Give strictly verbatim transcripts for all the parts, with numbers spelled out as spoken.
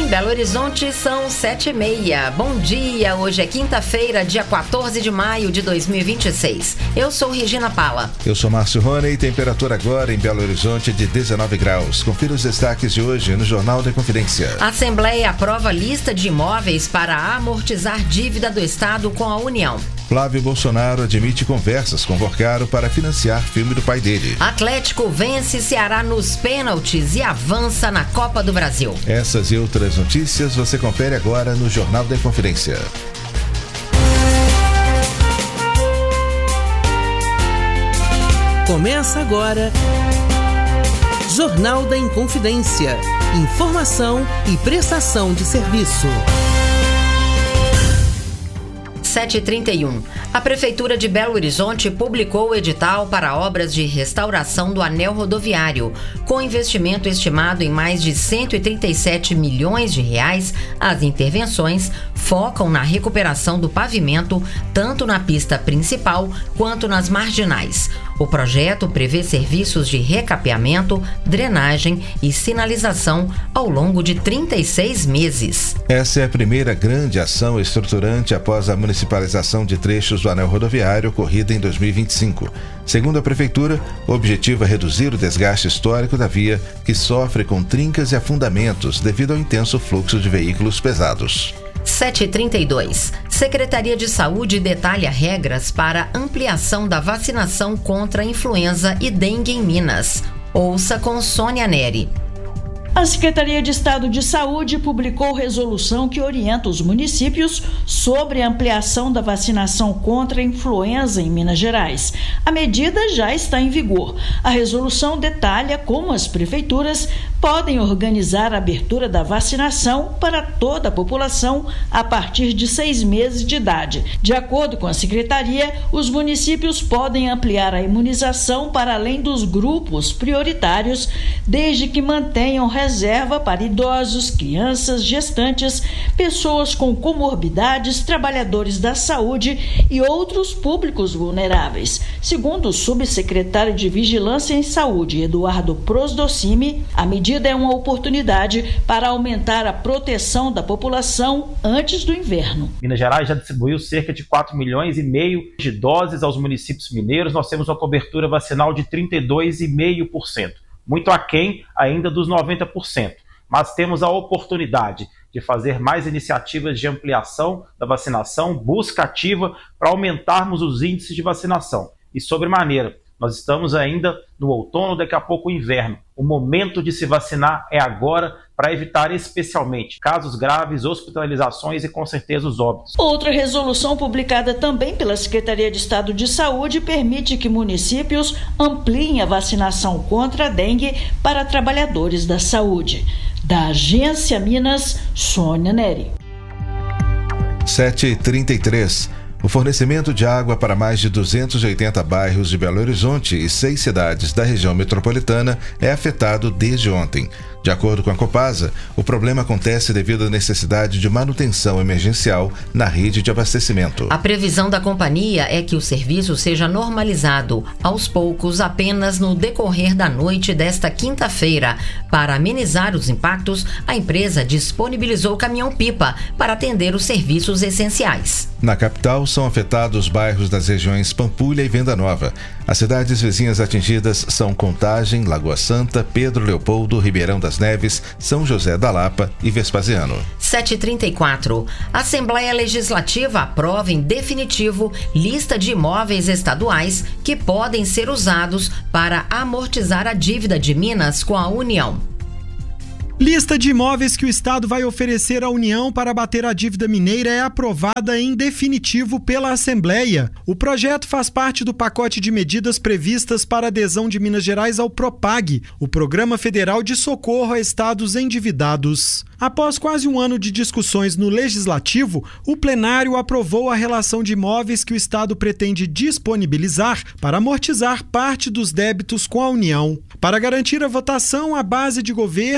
Em Belo Horizonte são sete e meia. Bom dia, hoje é quinta-feira, dia quatorze de maio de dois mil e vinte e seis. Eu sou Regina Pala. Eu sou Márcio Rony e temperatura agora em Belo Horizonte de dezenove graus. Confira os destaques de hoje no Jornal da Inconfidência. A Assembleia aprova lista de imóveis para amortizar dívida do Estado com a União. Flávio Bolsonaro admite conversas com Vorcaro para financiar filme do pai dele. Atlético vence Ceará nos pênaltis e avança na Copa do Brasil. Essas e outras notícias você confere agora no Jornal da Inconfidência. Começa agora Jornal da Inconfidência. Informação e prestação de serviço. sete e trinta e um. A Prefeitura de Belo Horizonte publicou o edital para obras de restauração do anel rodoviário. Com investimento estimado em mais de cento e trinta e sete milhões de reais, as intervenções focam na recuperação do pavimento, tanto na pista principal quanto nas marginais. O projeto prevê serviços de recapeamento, drenagem e sinalização ao longo de trinta e seis meses. Essa é a primeira grande ação estruturante após a municipalização de trechos do anel rodoviário ocorrida em dois mil e vinte e cinco. Segundo a Prefeitura, o objetivo é reduzir o desgaste histórico da via, que sofre com trincas e afundamentos devido ao intenso fluxo de veículos pesados. sete e trinta e dois. Secretaria de Saúde detalha regras para ampliação da vacinação contra a influenza e dengue em Minas. Ouça com Sônia Neri. A Secretaria de Estado de Saúde publicou resolução que orienta os municípios sobre a ampliação da vacinação contra a influenza em Minas Gerais. A medida já está em vigor. A resolução detalha como as prefeituras podem organizar a abertura da vacinação para toda a população a partir de seis meses de idade. De acordo com a Secretaria, os municípios podem ampliar a imunização para além dos grupos prioritários, desde que mantenham reserva para idosos, crianças, gestantes, pessoas com comorbidades, trabalhadores da saúde e outros públicos vulneráveis. Segundo o subsecretário de Vigilância em Saúde, Eduardo Prosdocimi, a medida é uma oportunidade para aumentar a proteção da população antes do inverno. Minas Gerais já distribuiu cerca de quatro milhões e meio de doses aos municípios mineiros. Nós temos uma cobertura vacinal de trinta e dois vírgula cinco por cento. Muito aquém ainda dos noventa por cento, mas temos a oportunidade de fazer mais iniciativas de ampliação da vacinação, busca ativa para aumentarmos os índices de vacinação. E sobremaneira, nós estamos ainda no outono, daqui a pouco o inverno. O momento de se vacinar é agora para evitar especialmente casos graves, hospitalizações e com certeza os óbitos. Outra resolução publicada também pela Secretaria de Estado de Saúde permite que municípios ampliem a vacinação contra a dengue para trabalhadores da saúde. Da Agência Minas, Sônia Neri. sete e trinta e três. O fornecimento de água para mais de duzentos e oitenta bairros de Belo Horizonte e seis cidades da região metropolitana é afetado desde ontem. De acordo com a Copasa, o problema acontece devido à necessidade de manutenção emergencial na rede de abastecimento. A previsão da companhia é que o serviço seja normalizado aos poucos apenas no decorrer da noite desta quinta-feira. Para amenizar os impactos, a empresa disponibilizou caminhão-pipa para atender os serviços essenciais. Na capital, são afetados bairros das regiões Pampulha e Venda Nova. As cidades vizinhas atingidas são Contagem, Lagoa Santa, Pedro Leopoldo, Ribeirão das Neves, São José da Lapa e Vespasiano. sete e trinta e quatro. A Assembleia Legislativa aprova em definitivo lista de imóveis estaduais que podem ser usados para amortizar a dívida de Minas com a União. Lista de imóveis que o Estado vai oferecer à União para abater a dívida mineira é aprovada em definitivo pela Assembleia. O projeto faz parte do pacote de medidas previstas para a adesão de Minas Gerais ao PROPAG, o Programa Federal de Socorro a Estados Endividados. Após quase um ano de discussões no Legislativo, o plenário aprovou a relação de imóveis que o Estado pretende disponibilizar para amortizar parte dos débitos com a União. Para garantir a votação, a base de governo e a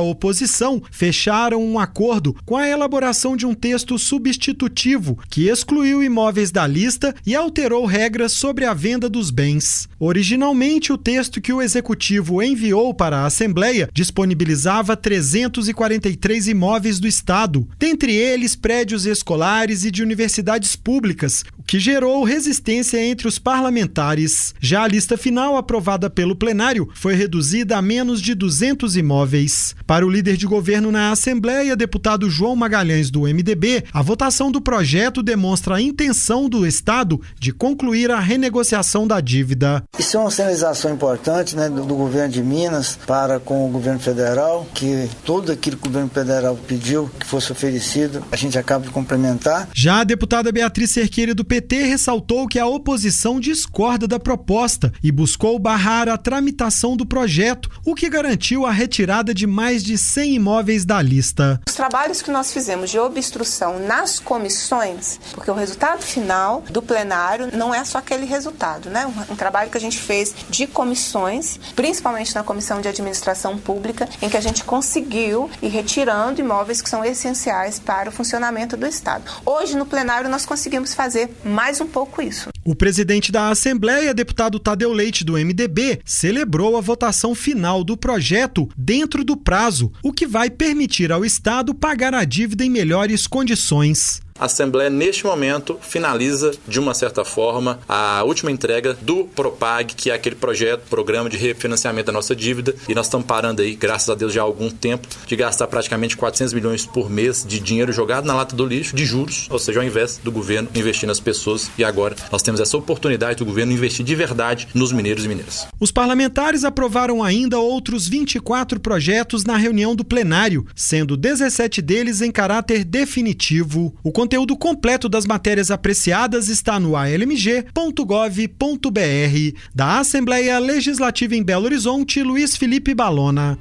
a oposição fecharam um acordo com a elaboração de um texto substitutivo que excluiu imóveis da lista e alterou regras sobre a venda dos bens. Originalmente, o texto que o Executivo enviou para a Assembleia disponibilizava trezentos e quarenta e três imóveis do Estado, dentre eles prédios escolares e de universidades públicas, o que gerou resistência entre os parlamentares. Já a lista final, aprovada pelo plenário, foi reduzida a menos de duzentos imóveis. Para o líder de governo na Assembleia, deputado João Magalhães, do M D B, a votação do projeto demonstra a intenção do Estado de concluir a renegociação da dívida. Isso é uma sinalização importante, né, do, do governo de Minas para com o governo federal, que tudo aquilo que o governo federal pediu que fosse oferecido, a gente acaba de complementar. Já a deputada Beatriz Cerqueira, do P T, ressaltou que a oposição discorda da proposta e buscou barrar a tramitação do projeto, o que garantiu a retirada de mais de cem imóveis da lista. Os trabalhos que nós fizemos de obstrução nas comissões, porque o resultado final do plenário não é só aquele resultado, né? Um, um trabalho que a gente fez de comissões, principalmente na Comissão de Administração Pública, em que a gente conseguiu ir retirando imóveis que são essenciais para o funcionamento do Estado. Hoje, no plenário, nós conseguimos fazer mais um pouco isso. O presidente da Assembleia, deputado Tadeu Leite, do M D B, celebrou a votação final do projeto dentro do prazo, o que vai permitir ao Estado pagar a dívida em melhores condições. A Assembleia, neste momento, finaliza, de uma certa forma, a última entrega do Propag, que é aquele projeto, programa de refinanciamento da nossa dívida, e nós estamos parando aí, graças a Deus, já há algum tempo, de gastar praticamente quatrocentos milhões por mês de dinheiro jogado na lata do lixo, de juros, ou seja, ao invés do governo investir nas pessoas, e agora nós temos essa oportunidade do governo investir de verdade nos mineiros e mineiras. Os parlamentares aprovaram ainda outros vinte e quatro projetos na reunião do plenário, sendo dezessete deles em caráter definitivo. O O conteúdo completo das matérias apreciadas está no a l m g ponto gov ponto b r. Da Assembleia Legislativa em Belo Horizonte, Luiz Felipe Balona.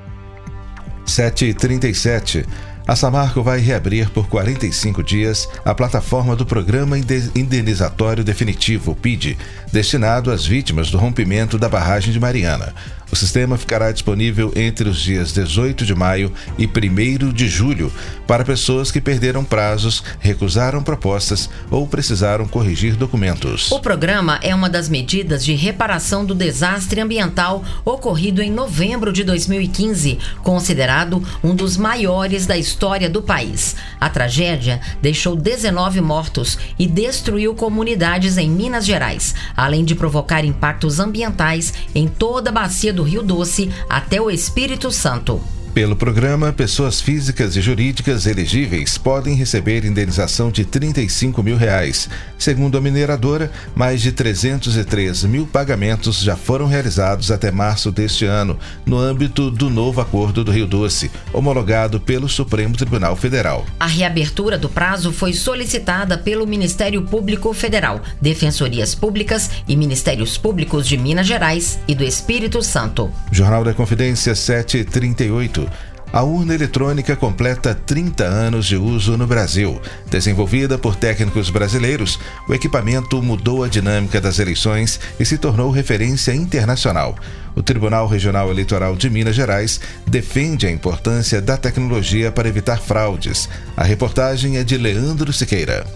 sete e trinta e sete. A Samarco vai reabrir por quarenta e cinco dias a plataforma do Programa Indenizatório Definitivo, P I D, destinado às vítimas do rompimento da barragem de Mariana. O sistema ficará disponível entre os dias dezoito de maio e primeiro de julho para pessoas que perderam prazos, recusaram propostas ou precisaram corrigir documentos. O programa é uma das medidas de reparação do desastre ambiental ocorrido em novembro de dois mil e quinze, considerado um dos maiores da história do país. A tragédia deixou dezenove mortos e destruiu comunidades em Minas Gerais, além de provocar impactos ambientais em toda a bacia do Rio Doce até o Espírito Santo. Pelo programa, pessoas físicas e jurídicas elegíveis podem receber indenização de trinta e cinco mil reais. Segundo a mineradora, mais de trezentos e três mil pagamentos já foram realizados até março deste ano, no âmbito do novo acordo do Rio Doce, homologado pelo Supremo Tribunal Federal. A reabertura do prazo foi solicitada pelo Ministério Público Federal, Defensorias Públicas e Ministérios Públicos de Minas Gerais e do Espírito Santo. Jornal da Confidência, sete e trinta e oito. A urna eletrônica completa trinta anos de uso no Brasil. Desenvolvida por técnicos brasileiros, o equipamento mudou a dinâmica das eleições e se tornou referência internacional. O Tribunal Regional Eleitoral de Minas Gerais defende a importância da tecnologia para evitar fraudes. A reportagem é de Leandro Siqueira.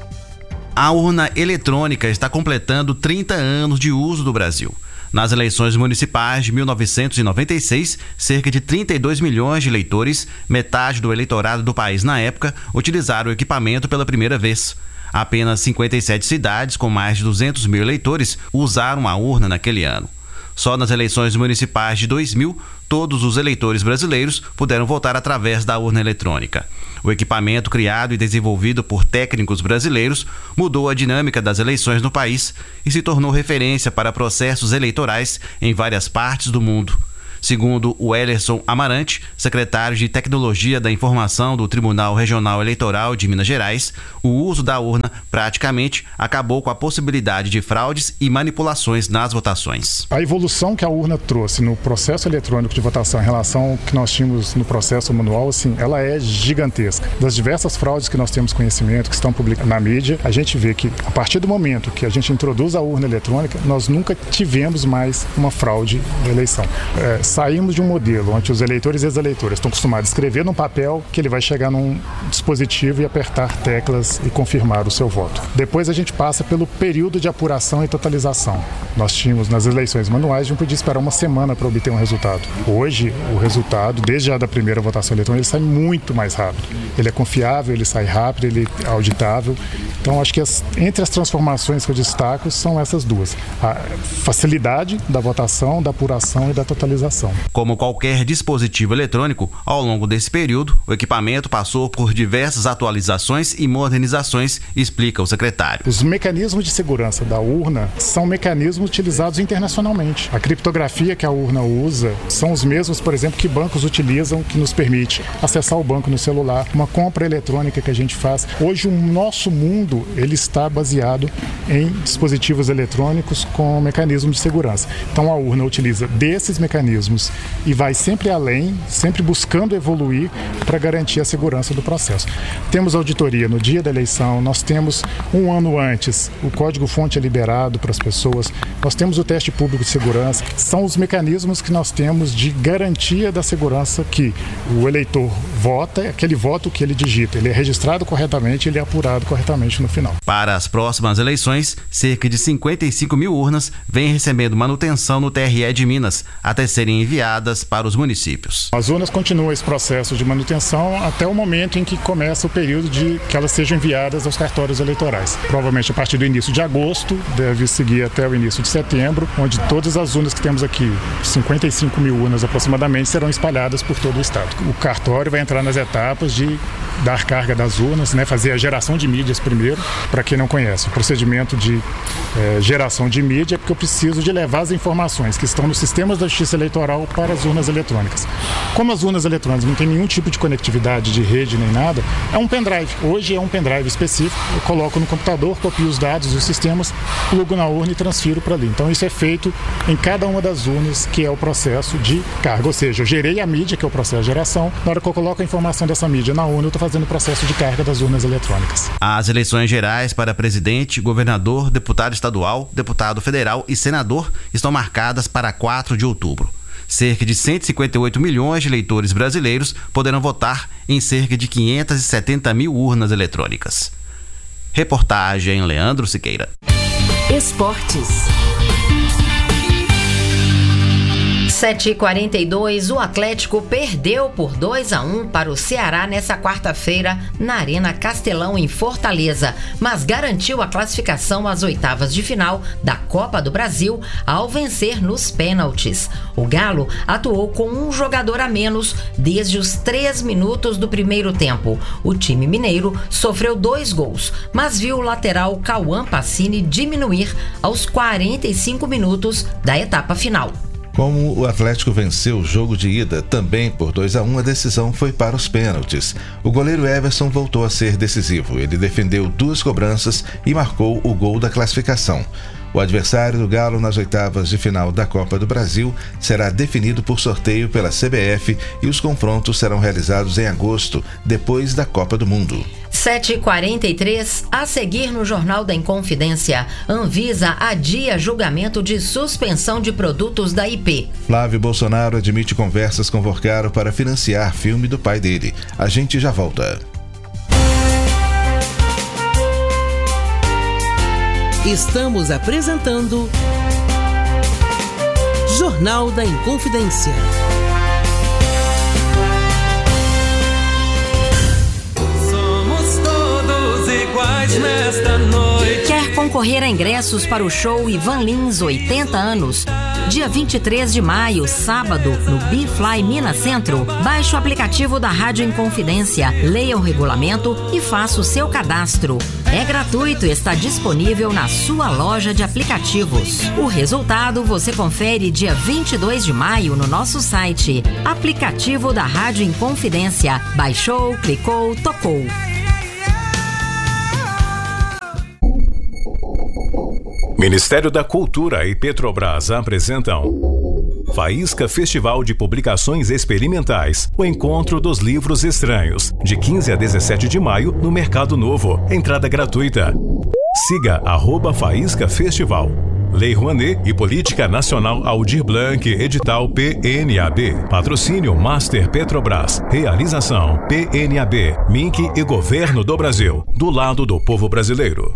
A urna eletrônica está completando trinta anos de uso do Brasil. Nas eleições municipais de mil novecentos e noventa e seis, cerca de trinta e dois milhões de eleitores, metade do eleitorado do país na época, utilizaram o equipamento pela primeira vez. Apenas cinquenta e sete cidades com mais de duzentos mil eleitores usaram a urna naquele ano. Só nas eleições municipais de dois mil, todos os eleitores brasileiros puderam votar através da urna eletrônica. O equipamento, criado e desenvolvido por técnicos brasileiros, mudou a dinâmica das eleições no país e se tornou referência para processos eleitorais em várias partes do mundo. Segundo o Ellerson Amarante, secretário de Tecnologia da Informação do Tribunal Regional Eleitoral de Minas Gerais, o uso da urna praticamente acabou com a possibilidade de fraudes e manipulações nas votações. A evolução que a urna trouxe no processo eletrônico de votação em relação ao que nós tínhamos no processo manual, assim, ela é gigantesca. Das diversas fraudes que nós temos conhecimento, que estão publicadas na mídia, a gente vê que a partir do momento que a gente introduz a urna eletrônica, nós nunca tivemos mais uma fraude da eleição. É, saímos de um modelo onde os eleitores e as eleitoras estão acostumados a escrever num papel que ele vai chegar num dispositivo e apertar teclas e confirmar o seu voto. Depois a gente passa pelo período de apuração e totalização. Nós tínhamos nas eleições manuais, a gente podia esperar uma semana para obter um resultado. Hoje, o resultado, desde a da primeira votação eletrônica, ele sai muito mais rápido. Ele é confiável, ele sai rápido, ele é auditável. Então, acho que as, entre as transformações que eu destaco são essas duas. A facilidade da votação, da apuração e da totalização. Como qualquer dispositivo eletrônico, ao longo desse período, o equipamento passou por diversas atualizações e modernizações, explica o secretário. Os mecanismos de segurança da urna são mecanismos utilizados internacionalmente. A criptografia que a urna usa são os mesmos, por exemplo, que bancos utilizam, que nos permite acessar o banco no celular, uma compra eletrônica que a gente faz. Hoje o nosso mundo ele está baseado em dispositivos eletrônicos com mecanismos de segurança. Então a urna utiliza desses mecanismos e vai sempre além, sempre buscando evoluir para garantir a segurança do processo. Temos auditoria no dia da eleição, nós temos um ano antes o código-fonte é liberado para as pessoas, nós temos o teste público de segurança, são os mecanismos que nós temos de garantia da segurança que o eleitor vota, aquele voto que ele digita, ele é registrado corretamente, ele é apurado corretamente no final. Para as próximas eleições, cerca de cinquenta e cinco mil urnas vêm recebendo manutenção no T R E de Minas, até serem enviadas para os municípios. As urnas continuam esse processo de manutenção até o momento em que começa o período de que elas sejam enviadas aos cartórios eleitorais. Provavelmente a partir do início de agosto, deve seguir até o início de setembro, onde todas as urnas que temos aqui, cinquenta e cinco mil urnas aproximadamente, serão espalhadas por todo o estado. O cartório vai entrar nas etapas de dar carga das urnas, né, fazer a geração de mídias primeiro. Para quem não conhece, o procedimento de é, geração de mídia é porque eu preciso de levar as informações que estão nos sistemas da Justiça Eleitoral para as urnas eletrônicas. Como as urnas eletrônicas não têm nenhum tipo de conectividade de rede nem nada, é um pendrive. Hoje é um pendrive específico, eu coloco no computador, copio os dados dos sistemas, plugo na urna e transfiro para ali. Então isso é feito em cada uma das urnas, que é o processo de carga. Ou seja, eu gerei a mídia, que é o processo de geração, na hora que eu coloco a informação dessa mídia na urna, eu estou fazendo o processo de carga das urnas eletrônicas. As eleições gerais para presidente, governador, deputado estadual, deputado federal e senador estão marcadas para quatro de outubro. Cerca de cento e cinquenta e oito milhões de eleitores brasileiros poderão votar em cerca de quinhentas e setenta mil urnas eletrônicas. Reportagem Leandro Siqueira. Esportes. sete e quarenta e dois, o Atlético perdeu por dois a um para o Ceará nessa quarta-feira na Arena Castelão, em Fortaleza, mas garantiu a classificação às oitavas de final da Copa do Brasil ao vencer nos pênaltis. O Galo atuou com um jogador a menos desde os três minutos do primeiro tempo. O time mineiro sofreu dois gols, mas viu o lateral Cauã Pacini diminuir aos quarenta e cinco minutos da etapa final. Como o Atlético venceu o jogo de ida também por dois a um, a decisão foi para os pênaltis. O goleiro Everson voltou a ser decisivo. Ele defendeu duas cobranças e marcou o gol da classificação. O adversário do Galo nas oitavas de final da Copa do Brasil será definido por sorteio pela C B F e os confrontos serão realizados em agosto, depois da Copa do Mundo. sete e quarenta e três, a seguir no Jornal da Inconfidência, Anvisa adia julgamento de suspensão de produtos da I P. Flávio Bolsonaro admite conversas com Vorcaro para financiar filme do pai dele. A gente já volta. Estamos apresentando Jornal da Inconfidência. Somos todos iguais nesta noite. Quer concorrer a ingressos para o show Ivan Lins oitenta anos? Dia vinte e três de maio, sábado, no B-Fly Minas Centro. Baixe o aplicativo da Rádio Inconfidência, leia o regulamento e faça o seu cadastro. É gratuito e está disponível na sua loja de aplicativos. O resultado você confere dia vinte e dois de maio no nosso site. Aplicativo da Rádio Inconfidência. Baixou, clicou, tocou. Ministério da Cultura e Petrobras apresentam Faísca Festival de Publicações Experimentais, o encontro dos livros estranhos, de quinze a dezessete de maio no Mercado Novo, entrada gratuita. Siga arroba Faísca Festival. Lei Rouanet e Política Nacional Aldir Blanc, edital P N A B. Patrocínio Master Petrobras. Realização P N A B, Mink e Governo do Brasil. Do lado do povo brasileiro.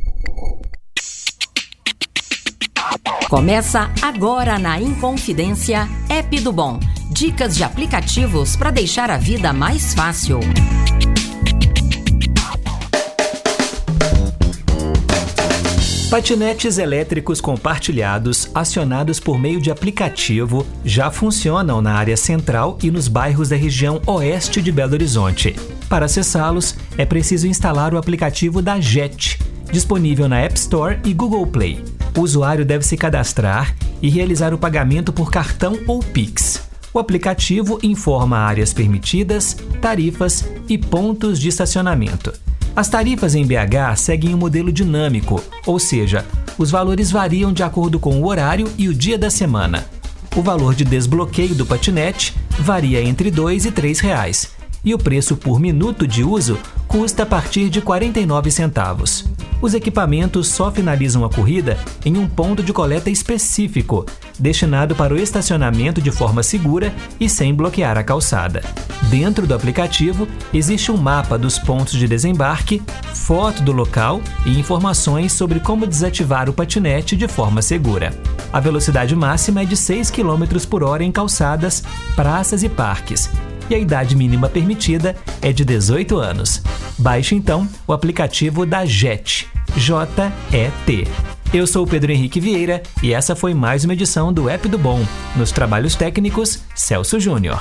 Começa agora na Inconfidência App do Bom. Dicas de aplicativos para deixar a vida mais fácil. Patinetes elétricos compartilhados, acionados por meio de aplicativo, já funcionam na área central e nos bairros da região oeste de Belo Horizonte. Para acessá-los, é preciso instalar o aplicativo da Jet, disponível na App Store e Google Play. O usuário deve se cadastrar e realizar o pagamento por cartão ou Pix. O aplicativo informa áreas permitidas, tarifas e pontos de estacionamento. As tarifas em B H seguem um modelo dinâmico, ou seja, os valores variam de acordo com o horário e o dia da semana. O valor de desbloqueio do patinete varia entre dois e três reais, e o preço por minuto de uso custa a partir de quarenta e nove centavos. Os equipamentos só finalizam a corrida em um ponto de coleta específico, destinado para o estacionamento de forma segura e sem bloquear a calçada. Dentro do aplicativo, existe um mapa dos pontos de desembarque, foto do local e informações sobre como desativar o patinete de forma segura. A velocidade máxima é de seis quilômetros por hora em calçadas, praças e parques, e a idade mínima permitida é de dezoito anos. Baixe então o aplicativo da Jet, J E T. Eu sou o Pedro Henrique Vieira e essa foi mais uma edição do App do Bom. Nos trabalhos técnicos, Celso Júnior.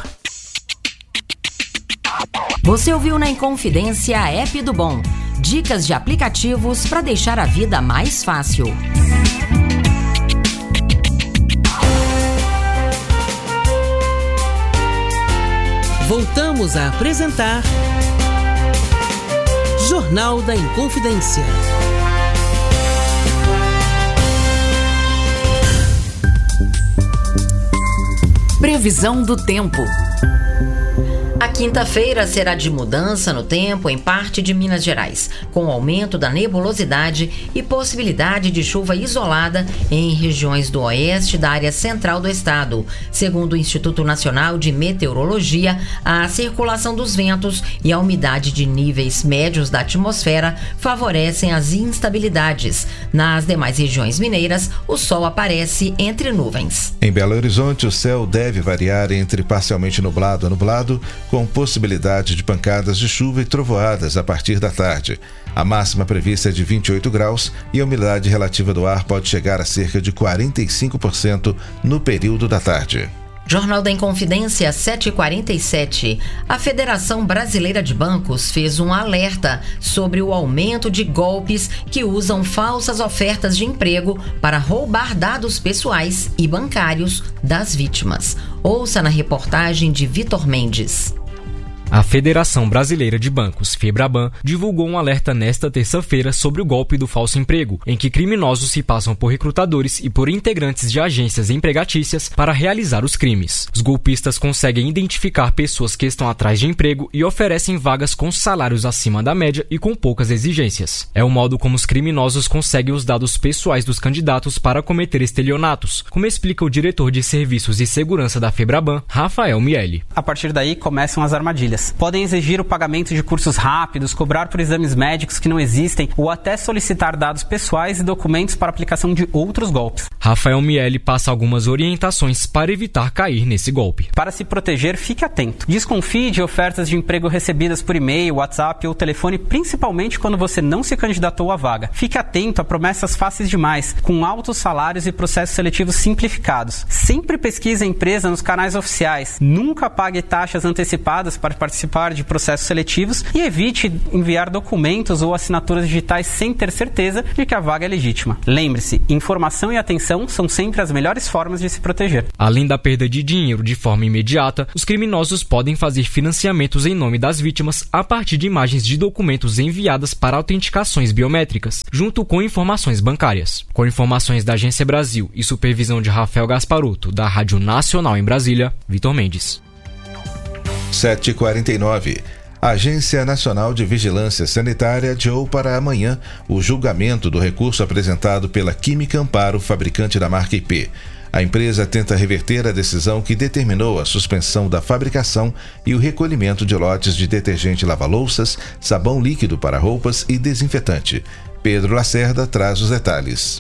Você ouviu na Inconfidência App do Bom. Dicas de aplicativos para deixar a vida mais fácil. Voltamos a apresentar Jornal da Inconfidência. Previsão do tempo. A quinta-feira será de mudança no tempo em parte de Minas Gerais, com aumento da nebulosidade e possibilidade de chuva isolada em regiões do oeste da área central do estado. Segundo o Instituto Nacional de Meteorologia, a circulação dos ventos e a umidade de níveis médios da atmosfera favorecem as instabilidades. Nas demais regiões mineiras, o sol aparece entre nuvens. Em Belo Horizonte, o céu deve variar entre parcialmente nublado a nublado, com possibilidade de pancadas de chuva e trovoadas a partir da tarde. A máxima prevista é de vinte e oito graus e a umidade relativa do ar pode chegar a cerca de quarenta e cinco por cento no período da tarde. Jornal da Inconfidência sete e quarenta e sete. A Federação Brasileira de Bancos fez um alerta sobre o aumento de golpes que usam falsas ofertas de emprego para roubar dados pessoais e bancários das vítimas. Ouça na reportagem de Vitor Mendes. A Federação Brasileira de Bancos, FEBRABAN, divulgou um alerta nesta terça-feira sobre o golpe do falso emprego, em que criminosos se passam por recrutadores e por integrantes de agências empregatícias para realizar os crimes. Os golpistas conseguem identificar pessoas que estão atrás de emprego e oferecem vagas com salários acima da média e com poucas exigências. É o modo como os criminosos conseguem os dados pessoais dos candidatos para cometer estelionatos, como explica o diretor de Serviços e Segurança da FEBRABAN, Rafael Miele. A partir daí começam as armadilhas. Podem exigir o pagamento de cursos rápidos, cobrar por exames médicos que não existem ou até solicitar dados pessoais e documentos para aplicação de outros golpes. Rafael Miele passa algumas orientações para evitar cair nesse golpe. Para se proteger, fique atento. Desconfie de ofertas de emprego recebidas por e-mail, WhatsApp ou telefone, principalmente quando você não se candidatou à vaga. Fique atento a promessas fáceis demais, com altos salários e processos seletivos simplificados. Sempre pesquise a empresa nos canais oficiais. Nunca pague taxas antecipadas para participar de processos seletivos e evite enviar documentos ou assinaturas digitais sem ter certeza de que a vaga é legítima. Lembre-se, informação e atenção são sempre as melhores formas de se proteger. Além da perda de dinheiro de forma imediata, os criminosos podem fazer financiamentos em nome das vítimas a partir de imagens de documentos enviadas para autenticações biométricas, junto com informações bancárias. Com informações da Agência Brasil e supervisão de Rafael Gasparuto, da Rádio Nacional em Brasília, Vitor Mendes. sete e quarenta e nove. A Agência Nacional de Vigilância Sanitária adiou para amanhã o julgamento do recurso apresentado pela Química Amparo, fabricante da marca I P. A empresa tenta reverter a decisão que determinou a suspensão da fabricação e o recolhimento de lotes de detergente lava-louças, sabão líquido para roupas e desinfetante. Pedro Lacerda traz os detalhes.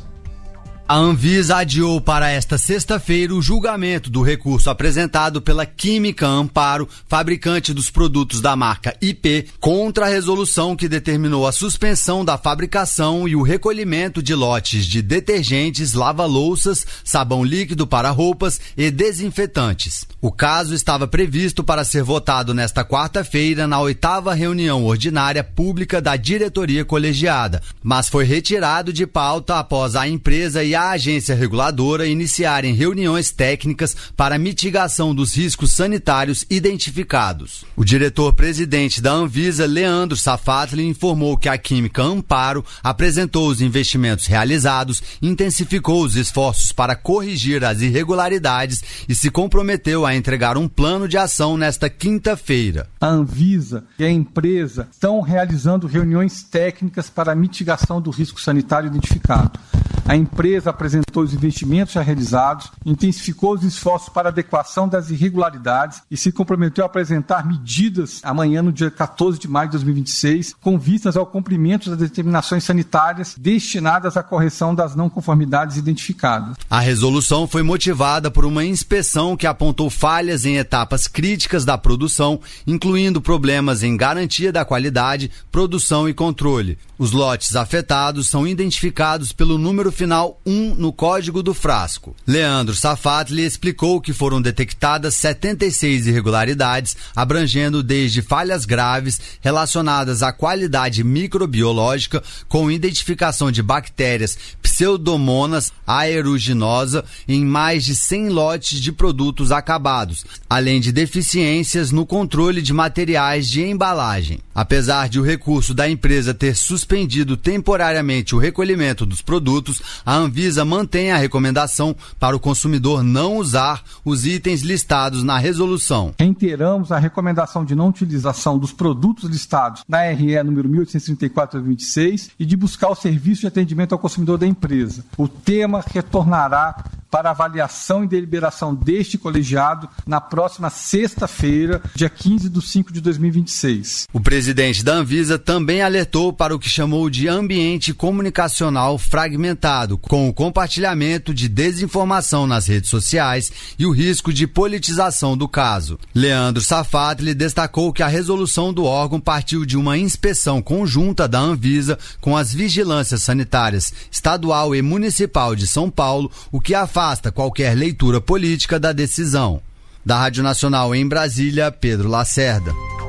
A Anvisa adiou para esta sexta-feira o julgamento do recurso apresentado pela Química Amparo, fabricante dos produtos da marca I P, contra a resolução que determinou a suspensão da fabricação e o recolhimento de lotes de detergentes, lava-louças, sabão líquido para roupas e desinfetantes. O caso estava previsto para ser votado nesta quarta-feira na oitava reunião ordinária pública da diretoria colegiada, mas foi retirado de pauta após a empresa e a agência reguladora iniciarem reuniões técnicas para mitigação dos riscos sanitários identificados. O diretor-presidente da Anvisa, Leandro Safatli, informou que a Química Amparo apresentou os investimentos realizados, intensificou os esforços para corrigir as irregularidades e se comprometeu a entregar um plano de ação nesta quinta-feira. A Anvisa e a empresa estão realizando reuniões técnicas para a mitigação do risco sanitário identificado. A empresa apresentou os investimentos já realizados, intensificou os esforços para adequação das irregularidades e se comprometeu a apresentar medidas amanhã, no dia quatorze de maio de dois mil e vinte e seis, com vistas ao cumprimento das determinações sanitárias destinadas à correção das não conformidades identificadas. A resolução foi motivada por uma inspeção que apontou falhas em etapas críticas da produção, incluindo problemas em garantia da qualidade, produção e controle. Os lotes afetados são identificados pelo número final um no código do frasco. Leandro Safatli explicou que foram detectadas setenta e seis irregularidades, abrangendo desde falhas graves relacionadas à qualidade microbiológica, com identificação de bactérias Pseudomonas aeruginosa em mais de cem lotes de produtos acabados, além de deficiências no controle de materiais de embalagem. Apesar de o recurso da empresa ter suspendido temporariamente o recolhimento dos produtos, a Anvisa mantém a recomendação para o consumidor não usar os itens listados na resolução. Reiteramos a recomendação de não utilização dos produtos listados na R E número mil oitocentos e trinta e quatro barra vinte e seis e de buscar o serviço de atendimento ao consumidor da empresa. O tema retornará para avaliação e deliberação deste colegiado na próxima sexta-feira, dia quinze de cinco de dois mil e vinte e seis. O presidente da Anvisa também alertou para o que chamou de ambiente comunicacional fragmentado, com o compartilhamento de desinformação nas redes sociais e o risco de politização do caso. Leandro Safatli destacou que a resolução do órgão partiu de uma inspeção conjunta da Anvisa com as vigilâncias sanitárias estadual e municipal de São Paulo, o que afasta qualquer leitura política da decisão. Da Rádio Nacional em Brasília, Pedro Lacerda.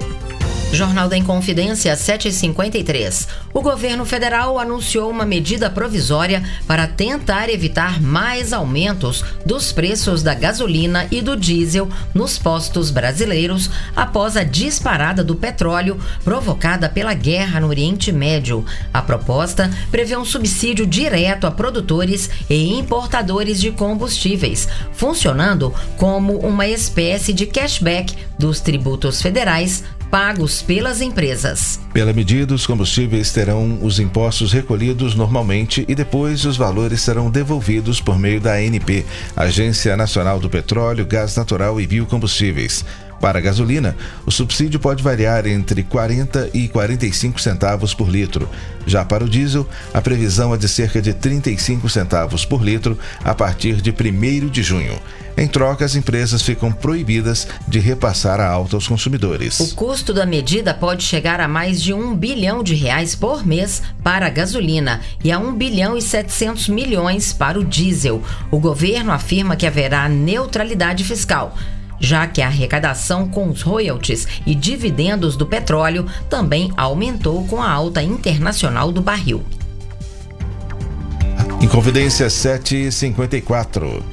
Jornal da Inconfidência, sete e cinquenta e três. O governo federal anunciou uma medida provisória para tentar evitar mais aumentos dos preços da gasolina e do diesel nos postos brasileiros após a disparada do petróleo provocada pela guerra no Oriente Médio. A proposta prevê um subsídio direto a produtores e importadores de combustíveis, funcionando como uma espécie de cashback dos tributos federais pagos pelas empresas. Pela medida, os combustíveis terão os impostos recolhidos normalmente e depois os valores serão devolvidos por meio da A N P, Agência Nacional do Petróleo, Gás Natural e Biocombustíveis. Para a gasolina, o subsídio pode variar entre quarenta e quarenta e cinco centavos por litro. Já para o diesel, a previsão é de cerca de trinta e cinco centavos por litro a partir de primeiro de junho. Em troca, as empresas ficam proibidas de repassar a alta aos consumidores. O custo da medida pode chegar a mais de um bilhão de reais por mês para a gasolina e a um bilhão e setecentos milhões para o diesel. O governo afirma que haverá neutralidade fiscal, já que a arrecadação com os royalties e dividendos do petróleo também aumentou com a alta internacional do barril. Inconfidência sete e cinquenta e quatro.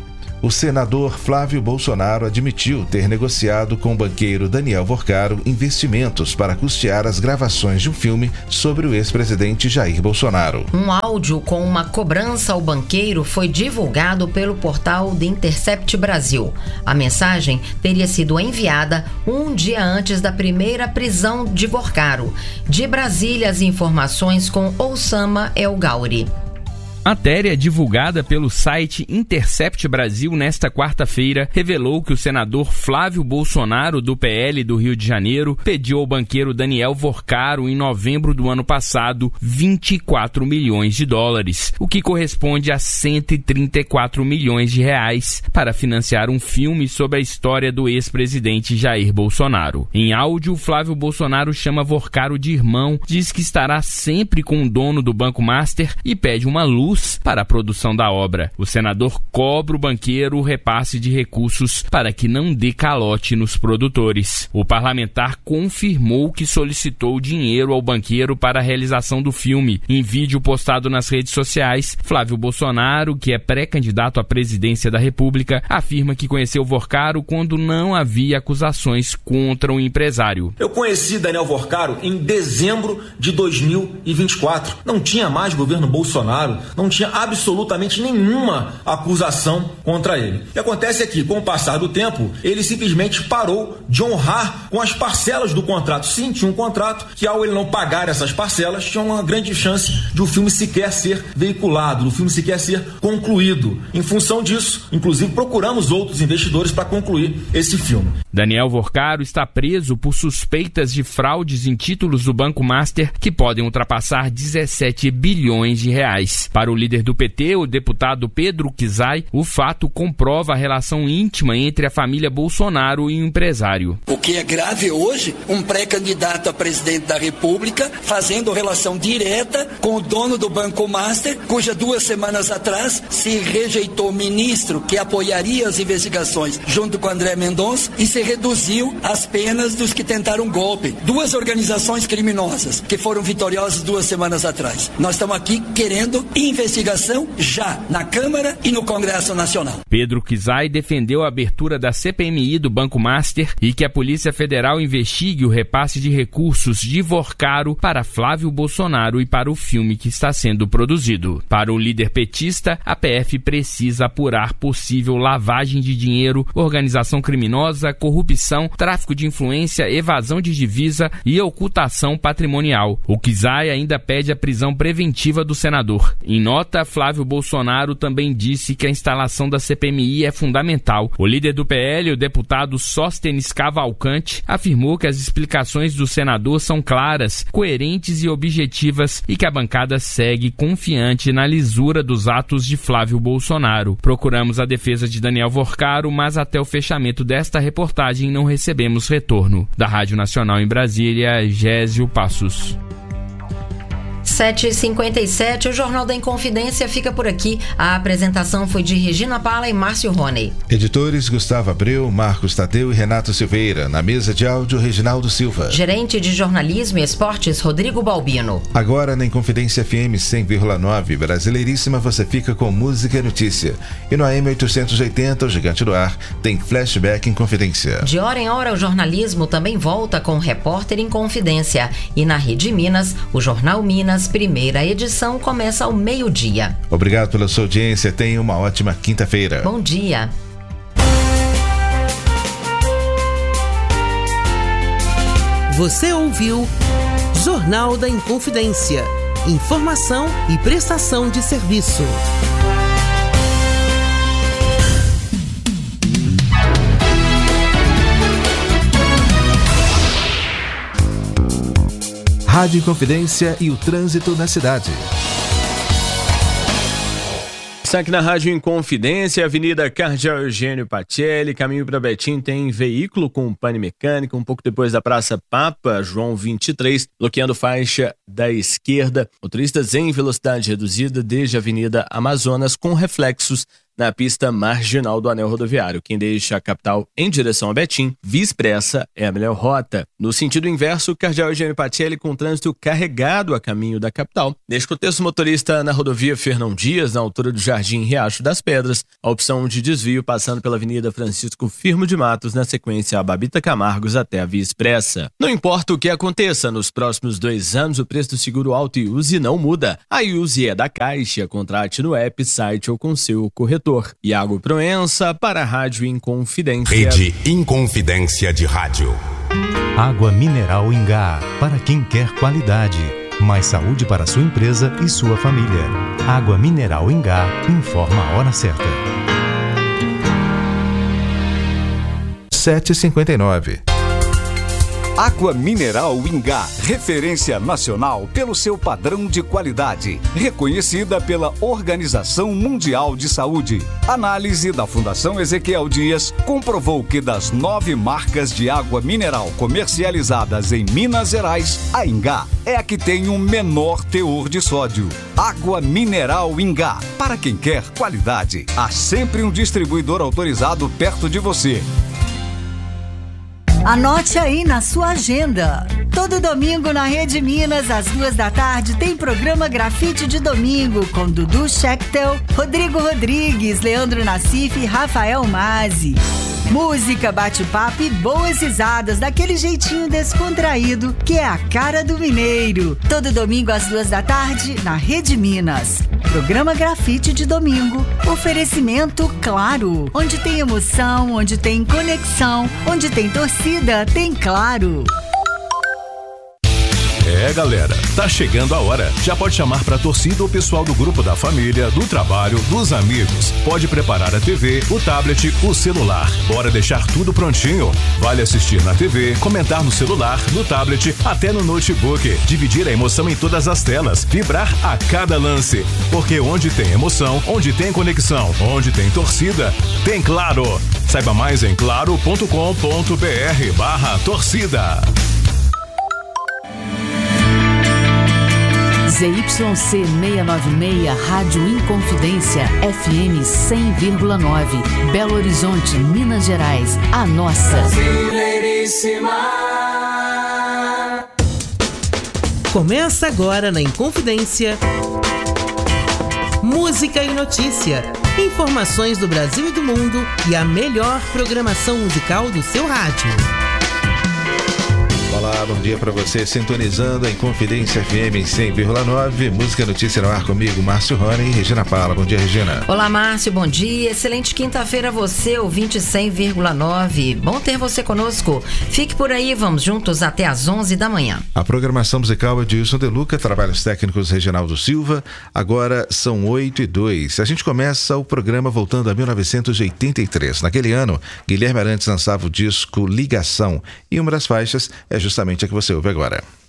O senador Flávio Bolsonaro admitiu ter negociado com o banqueiro Daniel Vorcaro investimentos para custear as gravações de um filme sobre o ex-presidente Jair Bolsonaro. Um áudio com uma cobrança ao banqueiro foi divulgado pelo portal The Intercept Brasil. A mensagem teria sido enviada um dia antes da primeira prisão de Vorcaro. De Brasília, as informações com Oussama El Gauri. Matéria divulgada pelo site Intercept Brasil nesta quarta-feira revelou que o senador Flávio Bolsonaro, do P L do Rio de Janeiro, pediu ao banqueiro Daniel Vorcaro, em novembro do ano passado, vinte e quatro milhões de dólares, o que corresponde a cento e trinta e quatro milhões de reais, para financiar um filme sobre a história do ex-presidente Jair Bolsonaro. Em áudio, Flávio Bolsonaro chama Vorcaro de irmão, diz que estará sempre com o dono do Banco Master e pede uma luz para a produção da obra. O senador cobra o banqueiro o repasse de recursos para que não dê calote nos produtores. O parlamentar confirmou que solicitou dinheiro ao banqueiro para a realização do filme. Em vídeo postado nas redes sociais, Flávio Bolsonaro, que é pré-candidato à presidência da República, afirma que conheceu Vorcaro quando não havia acusações contra o empresário. Eu conheci Daniel Vorcaro em dezembro de dois mil e vinte e quatro. Não tinha mais governo Bolsonaro, não tinha absolutamente nenhuma acusação contra ele. O que acontece é que, com o passar do tempo, ele simplesmente parou de honrar com as parcelas do contrato. Sim, tinha um contrato que, ao ele não pagar essas parcelas, tinha uma grande chance de o filme sequer ser veiculado, do filme sequer ser concluído. Em função disso, inclusive, procuramos outros investidores para concluir esse filme. Daniel Vorcaro está preso por suspeitas de fraudes em títulos do Banco Master que podem ultrapassar dezessete bilhões de reais. Para o líder do P T, o deputado Pedro Kizai, o fato comprova a relação íntima entre a família Bolsonaro e o empresário. O que é grave hoje, um pré-candidato a presidente da República fazendo relação direta com o dono do Banco Master, cuja duas semanas atrás se rejeitou o ministro que apoiaria as investigações junto com André Mendonça e se reduziu as penas dos que tentaram golpe. Duas organizações criminosas que foram vitoriosas duas semanas atrás. Nós estamos aqui querendo investigação já na Câmara e no Congresso Nacional. Pedro Kizai defendeu a abertura da C P M I do Banco Master e que a Polícia Federal investigue o repasse de recursos de Vorcaro para Flávio Bolsonaro e para o filme que está sendo produzido. Para o líder petista, a P F precisa apurar possível lavagem de dinheiro, organização criminosa, corrupção, tráfico de influência, evasão de divisa e ocultação patrimonial. O Kizai ainda pede a prisão preventiva do senador. Em nota, Flávio Bolsonaro também disse que a instalação da C P M I é fundamental. O líder do P L, o deputado Sóstenes Cavalcante, afirmou que as explicações do senador são claras, coerentes e objetivas e que a bancada segue confiante na lisura dos atos de Flávio Bolsonaro. Procuramos a defesa de Daniel Vorcaro, mas até o fechamento desta reportagem não recebemos retorno. Da Rádio Nacional em Brasília, Gésio Passos. sete e cinquenta e sete, o Jornal da Inconfidência fica por aqui. A apresentação foi de Regina Pala e Márcio Rony. Editores Gustavo Abreu, Marcos Tadeu e Renato Silveira. Na mesa de áudio, Reginaldo Silva. Gerente de Jornalismo e Esportes, Rodrigo Balbino. Agora na Inconfidência F M cem vírgula nove, Brasileiríssima, você fica com música e notícia. E no A M oitocentos e oitenta, o Gigante do Ar, tem Flashback Inconfidência. De hora em hora, o jornalismo também volta com Repórter Inconfidência. E na Rede Minas, o Jornal Minas, primeira edição, começa ao meio-dia. Obrigado pela sua audiência. Tenha uma ótima quinta-feira. Bom dia. Você ouviu Jornal da Inconfidência. Informação e prestação de serviço. Rádio Inconfidência e o trânsito na cidade. Aqui na Rádio Inconfidência, Avenida Cardeal Eugênio Pacelli, caminho para Betim, tem veículo com pane mecânico, um pouco depois da Praça Papa João vinte e três, bloqueando faixa da esquerda. Motoristas em velocidade reduzida desde a Avenida Amazonas, com reflexos na pista marginal do anel rodoviário. Quem deixa a capital em direção a Betim, via expressa, é a melhor rota. No sentido inverso, Cardeal Eugênio Pacelli com trânsito carregado a caminho da capital. Neste contexto, o motorista na rodovia Fernão Dias, na altura do Jardim Riacho das Pedras, a opção de desvio passando pela Avenida Francisco Firmo de Matos, na sequência a Babita Camargos até a via expressa. Não importa o que aconteça, nos próximos dois anos o preço do seguro auto I U S E não muda. A I U S E é da Caixa, contrate no app, site ou com seu corretor. Iago Proença para a Rádio Inconfidência. Rede Inconfidência de Rádio. Água mineral Ingá, para quem quer qualidade. Mais saúde para sua empresa e sua família. Água mineral Ingá, informa a hora certa. sete e cinquenta e nove. Água Mineral Ingá, referência nacional pelo seu padrão de qualidade, reconhecida pela Organização Mundial de Saúde. Análise da Fundação Ezequiel Dias comprovou que das nove marcas de água mineral comercializadas em Minas Gerais, a Ingá é a que tem o menor teor de sódio. Água Mineral Ingá, para quem quer qualidade. Há sempre um distribuidor autorizado perto de você. Anote aí na sua agenda. Todo domingo na Rede Minas, às duas da tarde, tem programa Grafite de Domingo com Dudu Schechtel, Rodrigo Rodrigues, Leandro Nassif e Rafael Mazzi. Música, bate-papo e boas risadas daquele jeitinho descontraído que é a cara do mineiro. Todo domingo às duas da tarde na Rede Minas. Programa Grafite de Domingo. Oferecimento Claro. Onde tem emoção, onde tem conexão, onde tem torcida, tem Claro. É, galera, tá chegando a hora. Já pode chamar pra torcida o pessoal do grupo da família, do trabalho, dos amigos. Pode preparar a T V, o tablet, o celular. Bora deixar tudo prontinho. Vale assistir na T V, comentar no celular, no tablet, até no notebook. Dividir a emoção em todas as telas. Vibrar a cada lance. Porque onde tem emoção, onde tem conexão, onde tem torcida, tem Claro. Saiba mais em claro ponto com ponto br barra torcida. Z Y C seiscentos e noventa e seis, Rádio Inconfidência, F M cem vírgula nove, Belo Horizonte, Minas Gerais, a nossa. Brasileiríssima. Começa agora na Inconfidência. Música e notícia, informações do Brasil e do mundo e a melhor programação musical do seu rádio. Olá, bom dia para você, sintonizando a Inconfidência F M cem vírgula nove, música notícia no ar comigo, Márcio Rony e Regina Paula. Bom dia, Regina. Olá, Márcio, bom dia, excelente quinta-feira a você, ouvinte cem vírgula nove, bom ter você conosco, fique por aí, vamos juntos até às onze da manhã. A programação musical é de Wilson De Luca, trabalhos técnicos Reginaldo Silva, agora são oito e dois. A gente começa o programa voltando a mil novecentos e oitenta e três. Naquele ano, Guilherme Arantes lançava o disco Ligação e uma das faixas é justamente a que você ouve agora.